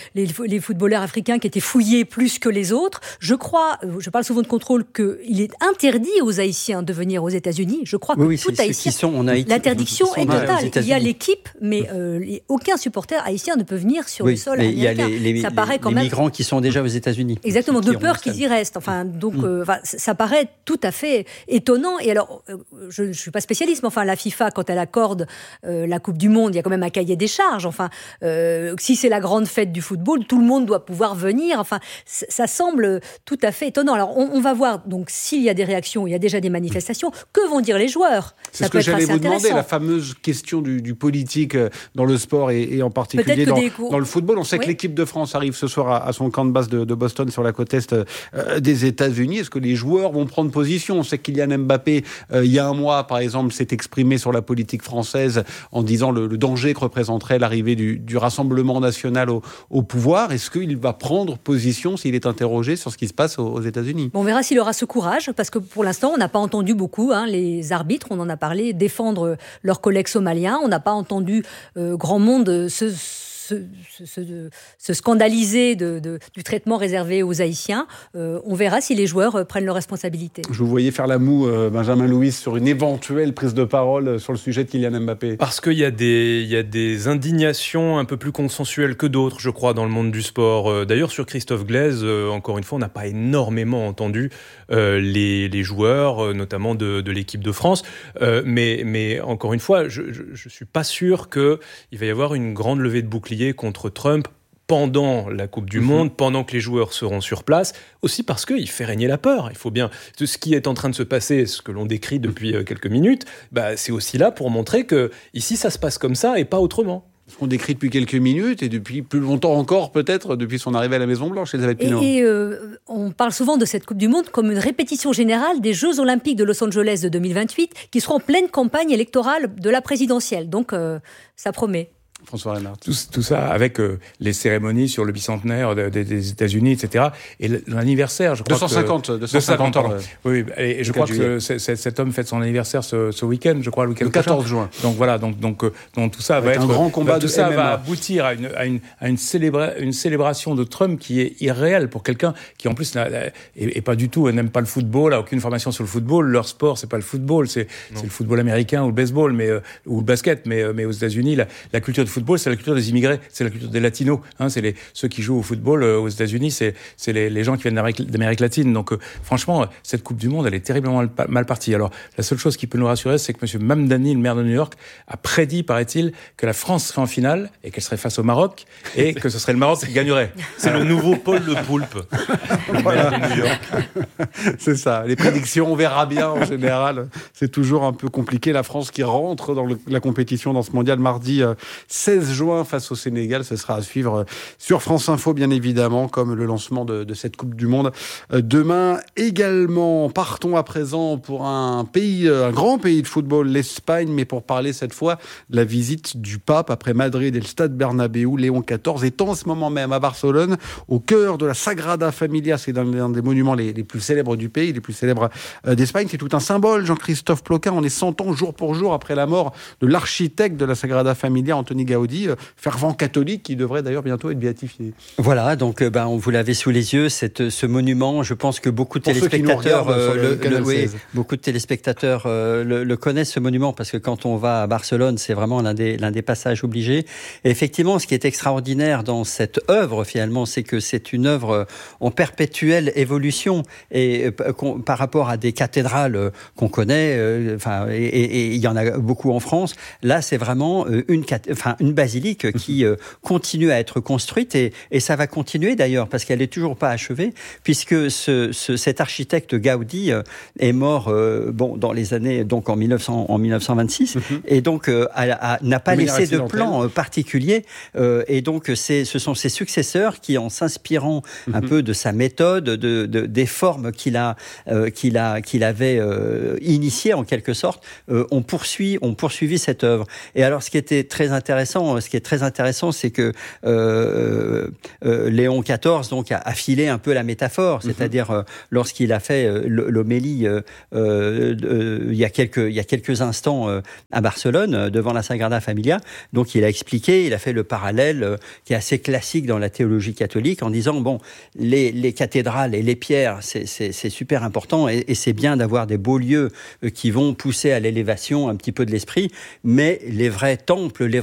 les footballeurs africains qui étaient fouillés plus que les autres. Je crois, je parle souvent de contrôle, qu'il est interdit aux Haïtiens de venir aux États-Unis. Je crois que tout Haïtien, l'interdiction est totale. Il y a l'équipe, mais aucun supporter haïtien ne peut venir sur le sol américain. Il y a les migrants qui sont déjà aux États-Unis. Exactement, de peur qu'ils y restent. Ça paraît tout à fait étonnant. Et alors, je ne suis pas spécialiste, mais la FIFA, quand elle accorde la Coupe du Monde, il y a quand même un cahier des charges. Si c'est la grande fête du football, tout le monde doit pouvoir venir. Ça semble tout à fait étonnant. Alors, on va voir, donc, s'il y a des réactions, il y a déjà des manifestations, que vont dire les joueurs? C'est ce que j'allais vous demander, la fameuse question du politique dans le sport et en particulier dans le football. On sait que l'équipe de France arrive ce soir à son camp de base de Boston, sur la côte est des États-Unis. Est-ce que les joueurs vont prendre position? On sait que Kylian Mbappé, il y a un mois, par exemple, s'est exprimé sur la politique française en disant le danger que représenterait l'arrivée du Rassemblement national au pouvoir. Est-ce qu'il va prendre position s'il est interrogé sur ce qui se passe aux États-Unis? On verra s'il aura ce courage, parce que pour l'instant, on n'a pas entendu beaucoup les arbitres, on en a parlé, défendre leurs collègues somaliens. On n'a pas entendu grand monde se scandaliser du traitement réservé aux Haïtiens. On verra si les joueurs prennent leurs responsabilités. Je vous voyais faire la moue, Benjamin Louis, sur une éventuelle prise de parole sur le sujet de Kylian Mbappé. Parce qu'il y a des indignations un peu plus consensuelles que d'autres, je crois, dans le monde du sport. D'ailleurs, sur Christophe Glaise, encore une fois, on n'a pas énormément entendu les joueurs, notamment de l'équipe de France. Mais encore une fois, je ne suis pas sûr qu'il va y avoir une grande levée de bouclier contre Trump pendant la Coupe du Monde, pendant que les joueurs seront sur place, aussi parce qu'il fait régner la peur. Il faut bien... Ce qui est en train de se passer, ce que l'on décrit depuis quelques minutes, c'est aussi là pour montrer que ici, ça se passe comme ça et pas autrement. Ce qu'on décrit depuis quelques minutes et depuis plus longtemps encore, peut-être, depuis son arrivée à la Maison-Blanche, Elisabeth Pinault. Et on parle souvent de cette Coupe du Monde comme une répétition générale des Jeux Olympiques de Los Angeles de 2028, qui seront en pleine campagne électorale de la présidentielle. Donc, ça promet. François Reynard. Tout ça avec les cérémonies sur le bicentenaire des États-Unis, etc. Et l'anniversaire, je crois 250 ans. Oui, et je crois que cet homme fête son anniversaire ce week-end, je crois, le 14 juin. Donc voilà, donc tout ça va être un grand combat tout de ça MMA. va aboutir à une célébration de Trump qui est irréelle pour quelqu'un qui en plus est pas du tout, n'aime pas le football, a aucune formation sur le football. Leur sport, c'est pas le football, c'est le football américain ou le baseball, ou le basket, mais aux États-Unis, la culture de football, c'est la culture des immigrés, c'est la culture des latinos. C'est ceux qui jouent au football aux États-Unis, c'est les gens qui viennent d'Amérique latine. Donc franchement, cette Coupe du Monde, elle est terriblement mal partie. Alors la seule chose qui peut nous rassurer, c'est que M. Mamdani, le maire de New York, a prédit, paraît-il, que la France serait en finale et qu'elle serait face au Maroc et que ce serait le Maroc qui gagnerait. C'est le nouveau Paul Le Poulpe. Voilà. De New York. C'est ça. Les prédictions, on verra bien en général. C'est toujours un peu compliqué. La France qui rentre dans la compétition dans ce mondial mardi 16 juin face au Sénégal. Ce sera à suivre sur France Info, bien évidemment, comme le lancement de cette Coupe du Monde. Demain également, partons à présent pour un grand pays de football, l'Espagne, mais pour parler cette fois de la visite du pape après Madrid et le stade Bernabéu. Léon XIV est en ce moment même à Barcelone, au cœur de la Sagrada Familia. C'est l'un des monuments les plus célèbres du pays, les plus célèbres d'Espagne. C'est tout un symbole, Jean-Christophe Ploquin. On est 100 ans jour pour jour après la mort de l'architecte de la Sagrada Familia, Antoni Gaudi, fervent catholique qui devrait d'ailleurs bientôt être béatifié. Voilà, donc vous l'avez sous les yeux, ce monument. Je pense que beaucoup de téléspectateurs le connaissent, ce monument, parce que quand on va à Barcelone, c'est vraiment l'un des passages obligés. Et effectivement, ce qui est extraordinaire dans cette œuvre, finalement, c'est que c'est une œuvre en perpétuelle évolution. Et par rapport à des cathédrales qu'on connaît, et il y en a beaucoup en France, là, c'est vraiment une basilique qui continue à être construite, et ça va continuer d'ailleurs, parce qu'elle n'est toujours pas achevée, puisque cet architecte Gaudi est mort dans les années, donc en 1926, et donc n'a pas laissé de plan particulier, et donc ce sont ses successeurs qui, en s'inspirant un peu de sa méthode, des formes qu'il avait initiées en quelque sorte, ont poursuivi cette œuvre. Et alors ce qui est très intéressant, c'est que Léon XIV donc a filé un peu la métaphore, c'est-à-dire lorsqu'il a fait l'homélie il y a quelques instants à Barcelone devant la Sagrada Familia. Donc il a fait le parallèle qui est assez classique dans la théologie catholique, en disant les cathédrales et les pierres, c'est super important, et c'est bien d'avoir des beaux lieux qui vont pousser à l'élévation un petit peu de l'esprit, mais les vrais temples, les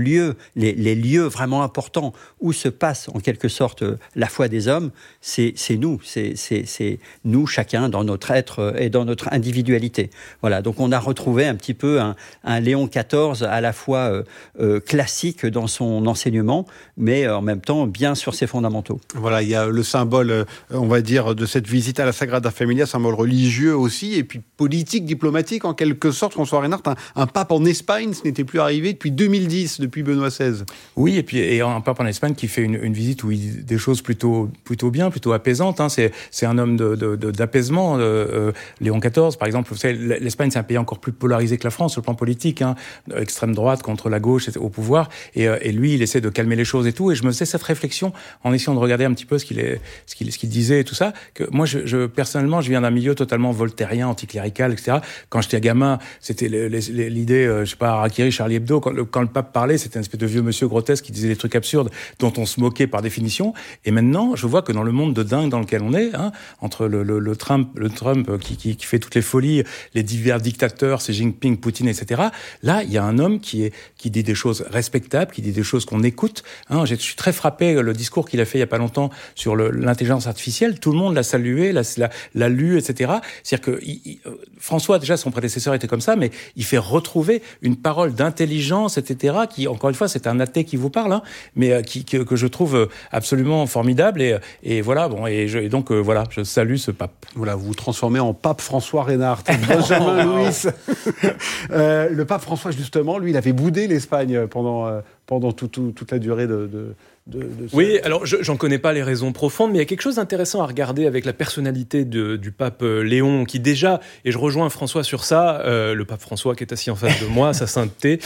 lieux vraiment importants où se passe en quelque sorte la foi des hommes, c'est nous, c'est nous chacun dans notre être et dans notre individualité. Voilà, donc on a retrouvé un petit peu un Léon XIV à la fois classique dans son enseignement, mais en même temps bien sur ses fondamentaux. Voilà, il y a le symbole, on va dire, de cette visite à la Sagrada Familia, symbole religieux aussi, et puis politique, diplomatique en quelque sorte. François Reynard, un pape en Espagne, ce n'était plus arrivé depuis 2010, depuis Benoît XVI. Oui, et un pape en Espagne qui fait une visite où il dit des choses plutôt bien, plutôt apaisantes. C'est un homme d'apaisement. Léon XIV, par exemple, vous savez, l'Espagne, c'est un pays encore plus polarisé que la France sur le plan politique, extrême droite contre la gauche au pouvoir, et lui, il essaie de calmer les choses et tout. Et je me faisais cette réflexion en essayant de regarder un petit peu ce qu'il disait et tout ça. Que moi, personnellement, je viens d'un milieu totalement voltairien, anticlérical, etc. Quand j'étais gamin, c'était l'idée, je sais pas, Harakiri, Charlie Hebdo, quand le pape parlait, c'était un espèce de vieux monsieur grotesque qui disait des trucs absurdes dont on se moquait par définition. Et maintenant, je vois que dans le monde de dingue dans lequel on est, entre le Trump qui fait toutes les folies, les divers dictateurs, Xi Jinping, Poutine, etc. Là, il y a un homme qui dit des choses respectables, qui dit des choses qu'on écoute. Je suis très frappé, le discours qu'il a fait il y a pas longtemps sur l'intelligence artificielle, tout le monde l'a salué, l'a lu, etc. C'est-à-dire que François, déjà, son prédécesseur était comme ça, mais il fait retrouver une parole d'intelligence, etc., qui, encore une fois, c'est un athée qui vous parle, mais que je trouve absolument formidable, et voilà, donc je salue ce pape. Voilà, vous vous transformez en pape François Reynard, Benjamin Louis. Le pape François, justement, lui, il avait boudé l'Espagne pendant pendant toute la durée de Oui, alors j'en connais pas les raisons profondes, mais il y a quelque chose d'intéressant à regarder avec la personnalité du pape Léon, qui déjà, et je rejoins François sur ça, le pape François qui est assis en face de moi, sa sainteté,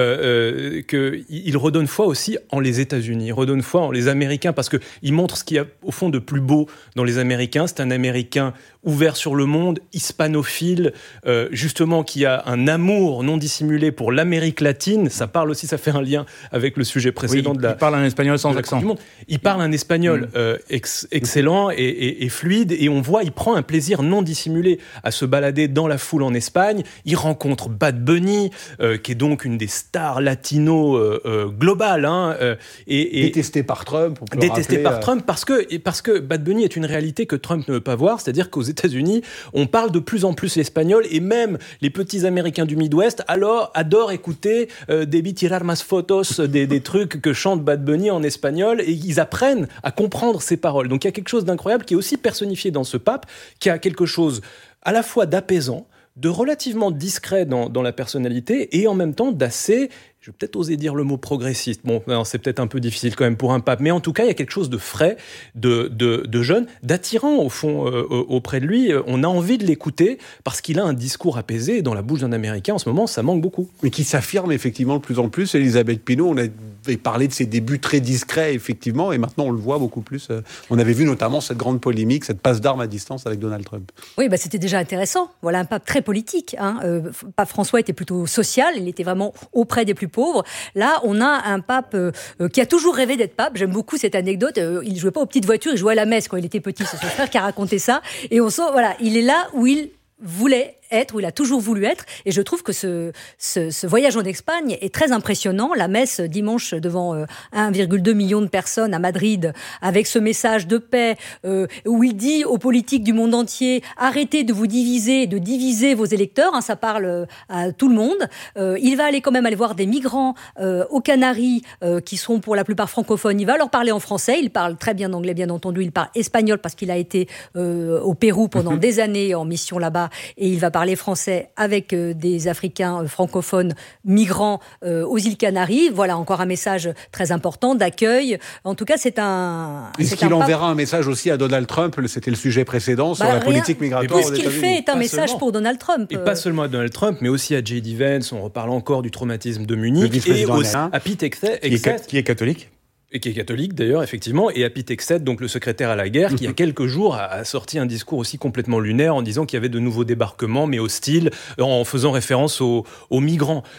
qu'il redonne foi aussi en les États-Unis, il redonne foi en les Américains, parce qu'il montre ce qu'il y a au fond de plus beau dans les Américains. C'est un Américain ouvert sur le monde, hispanophile, justement qui a un amour non dissimulé pour l'Amérique latine. Ça parle aussi, ça fait un lien avec le sujet précédent il parle un espagnol sans accent. Il parle un espagnol excellent et fluide, et on voit, il prend un plaisir non dissimulé à se balader dans la foule en Espagne. Il rencontre Bad Bunny, qui est donc une des stars latino globales, et détesté par Trump. Trump parce que Bad Bunny est une réalité que Trump ne veut pas voir, c'est-à-dire qu'aux États-Unis, on parle de plus en plus l'espagnol, et même les petits Américains du Midwest adorent écouter Debí tirar más fotos, des trucs que chante Bad Bunny en espagnol, et ils apprennent à comprendre ses paroles. Donc il y a quelque chose d'incroyable qui est aussi personnifié dans ce pape, qui a quelque chose à la fois d'apaisant, de relativement discret dans la personnalité, et en même temps d'assez, je vais peut-être oser dire le mot progressiste. Bon, non, c'est peut-être un peu difficile quand même pour un pape, mais en tout cas, il y a quelque chose de frais, de jeune, d'attirant au fond auprès de lui. On a envie de l'écouter parce qu'il a un discours apaisé, et dans la bouche d'un Américain, en ce moment, ça manque beaucoup. Mais qui s'affirme effectivement de plus en plus. Elisabeth Pinault, on avait parlé de ses débuts très discrets, effectivement, et maintenant on le voit beaucoup plus. On avait vu notamment cette grande polémique, cette passe d'armes à distance avec Donald Trump. Oui, c'était déjà intéressant. Voilà un pape très politique. Pape François était plutôt social, il était vraiment auprès des plus pauvres. Là, on a un pape qui a toujours rêvé d'être pape. J'aime beaucoup cette anecdote. Il jouait pas aux petites voitures, il jouait à la messe quand il était petit. C'est son frère qui a raconté ça. Et on sent, il est là où il voulait être, où il a toujours voulu être. Et je trouve que ce voyage en Espagne est très impressionnant. La messe dimanche devant 1,2 million de personnes à Madrid, avec ce message de paix, où il dit aux politiques du monde entier, arrêtez de vous diviser, de diviser vos électeurs. Ça parle à tout le monde. Il va aller voir des migrants aux Canaries, qui sont pour la plupart francophones. Il va leur parler en français. Il parle très bien anglais, bien entendu. Il parle espagnol parce qu'il a été au Pérou pendant des années en mission là-bas. Et il va parler français avec des Africains francophones migrants aux îles Canaries. Voilà encore un message très important d'accueil. En tout cas, c'est un... Est-ce qu'il enverra un message aussi à Donald Trump? C'était le sujet précédent sur la politique migratoire. Tout ce qu'il fait est un message pour Donald Trump. Et pas seulement à Donald Trump, mais aussi à J.D. Vance. On reparle encore du traumatisme de Munich. Et aussi à Pete Hegseth. Qui est catholique. Et qui est catholique d'ailleurs, effectivement, et à Pete Hegseth, donc le secrétaire à la guerre, qui il y a quelques jours a sorti un discours aussi complètement lunaire en disant qu'il y avait de nouveaux débarquements, mais hostiles, en faisant référence aux migrants.